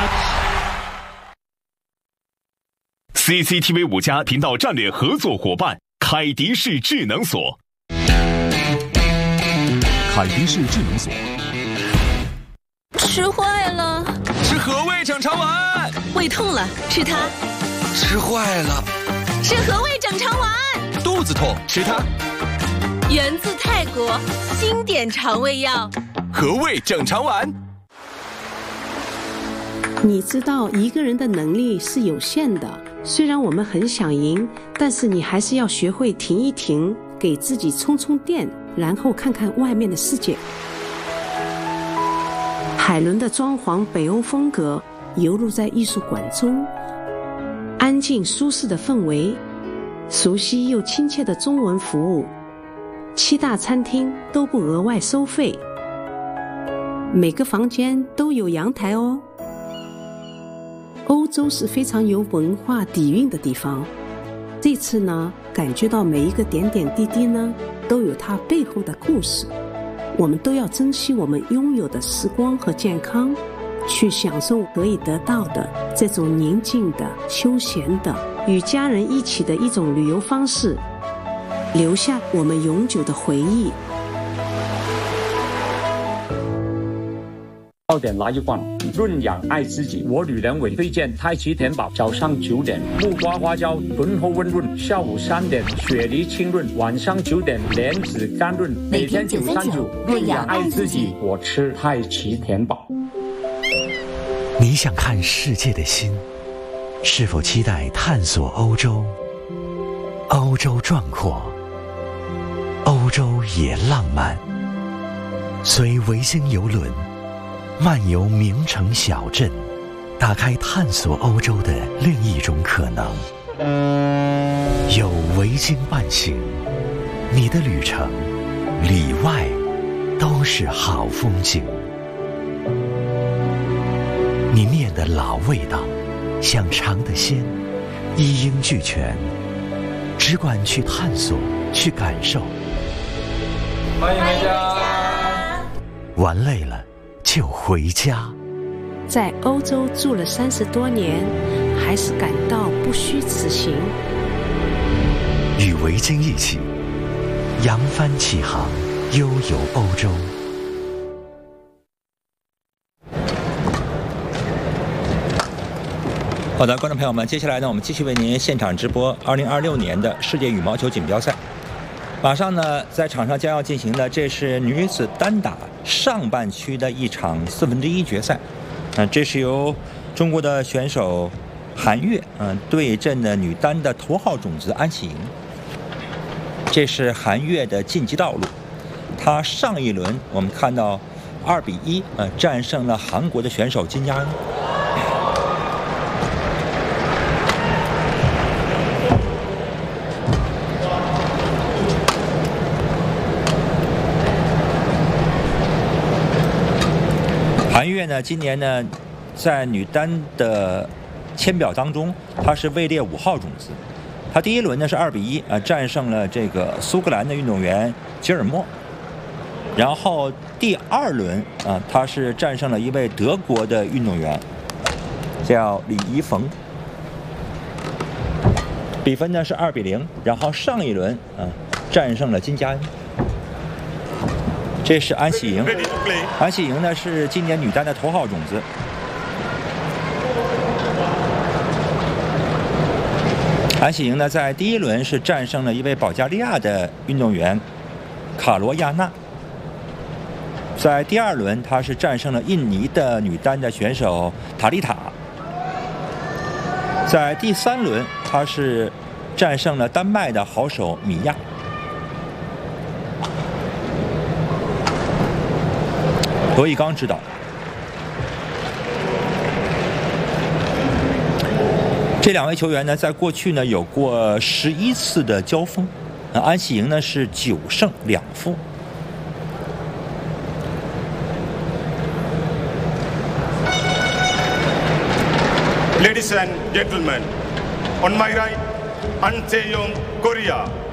CCTV 5+频道战略合作伙伴凯迪士智能锁。 凯迪士智能锁。 吃坏了。 吃和味整肠丸。 胃痛了，吃它。 吃坏了。 吃和味整肠丸。 肚子痛，吃它。 源自泰国，经典肠胃药。 和味整肠丸。 你知道一个人的能力是有限的，虽然我们很想赢，但是你还是要学会停一停，给自己充充电，然后看看外面的世界。海伦的装潢北欧风格游入在艺术馆中，安静舒适的氛围，熟悉又亲切的中文服务，7大餐厅都不额外收费，每个房间都有阳台哦。欧洲是非常有文化底蕴的地方，这次呢，感觉到每一个点点滴滴呢，都有它背后的故事。我们都要珍惜我们拥有的时光和健康，去享受可以得到的这种宁静的、休闲的、与家人一起的一种旅游方式，留下我们永久的回忆。 到点来一罐，润养爱自己。我女人为推荐太极田宝，早上9点木瓜花椒醇厚温润，下午3点雪梨清润，晚上9点莲子甘润。每天939，润养爱自己。我吃太极田宝。 你想看世界的心，是否期待探索欧洲？欧洲壮阔，欧洲也浪漫。随维京邮轮漫游名城小镇，打开探索欧洲的另一种可能。有维京伴行，你的旅程里外都是好风景。你念的老味道，想尝的鲜，一应俱全，只管去探索，去感受。 欢迎回家。 玩累了就回家。 在欧洲住了30多年，还是感到不虚此行。 与维京一起扬帆起航，悠游欧洲。 好的，观众朋友们，接下来呢，我们继续为您现场直播2026年的世界羽毛球锦标赛。马上呢，在场上将要进行的，这是女子单打上半区的一场1/4决赛。这是由中国的选手韩悦对阵的女单的头号种子安喜莹。这是韩悦的晋级道路。她上一轮我们看到2-1战胜了韩国的选手金佳恩。韩悦呢，今年呢，在女单的签表当中，她是位列5号种子。她第一轮呢是2-1战胜了这个苏格兰的运动员吉尔莫。然后第2轮她是战胜了一位德国的运动员，叫李怡冯。比分呢是2-0。然后上一轮战胜了金佳恩。这是安喜莹，安喜莹呢是今年女单的头号种子。安喜莹呢在第一轮是战胜了一位保加利亚的运动员卡罗亚娜，在第2轮她是战胜了印尼的女单的选手塔丽塔，在第3轮她是战胜了丹麦的好手米亚。罗毅刚指导。这2位球员呢，在过去呢有过11次的交锋，安喜莹呢是9胜2负。 Ladies and gentlemen, on my right, An Tae-yong, Korea.